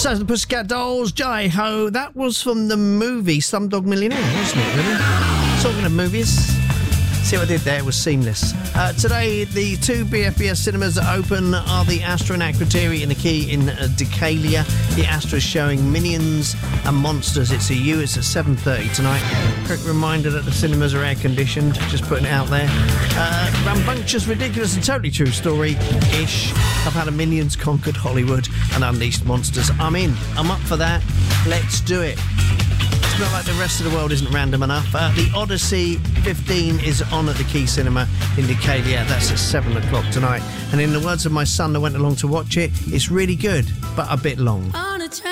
So the Pussycat Dolls, Jai Ho, that was from the movie Slumdog Millionaire, wasn't it, really? Talking of movies, see what I did there, it was seamless. Today, the two BFBS cinemas that open are the Astra in Akrotiri and the Key in Decalia. The Astra is showing Minions and Monsters. It's a U, it's at 7:30 tonight. Quick reminder that the cinemas are air-conditioned, just putting it out there. Rambunctious, ridiculous and totally true story-ish of how the Minions conquered Hollywood and unleashed monsters. I'm in. I'm up for that. Let's do it. It's not like the rest of the world isn't random enough. The Odyssey 15 is on at the Key Cinema in Decalia. That's at 7 o'clock tonight. And in the words of my son that went along to watch it, it's really good, but a bit long.